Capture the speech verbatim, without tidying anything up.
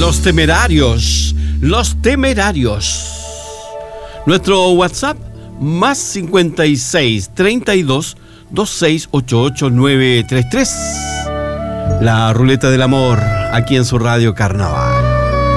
Los Temerarios, Los Temerarios. Nuestro WhatsApp, más cincuenta y seis, treinta y dos, veintiséis, ochenta y ocho, novecientos treinta y tres. La ruleta del amor, aquí en su radio Carnaval.